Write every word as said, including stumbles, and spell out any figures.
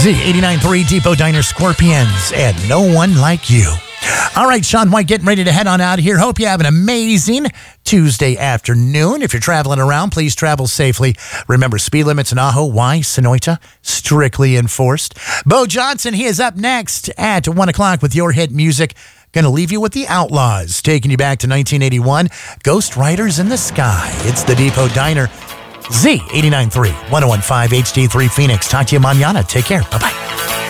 Z eighty-nine point three Depot Diner Scorpions and No One Like You. All right, Sean White getting ready to head on out of here. Hope you have an amazing Tuesday afternoon. If you're traveling around, please travel safely. Remember, speed limits in Ajo, Y, Sonoita, strictly enforced. Bo Johnson, he is up next at one o'clock with your hit music. Going to leave you with the Outlaws, taking you back to nineteen eighty-one. Ghost Riders in the Sky. It's the Depot Diner. Z eighty-nine point three, ten fifteen H D three Phoenix. Talk to you mañana. Take care. Bye-bye.